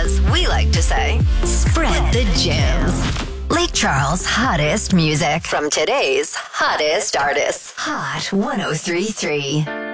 as we like to say, spread the jams. Lake Charles' hottest music from today's hottest artists. Hot 1033.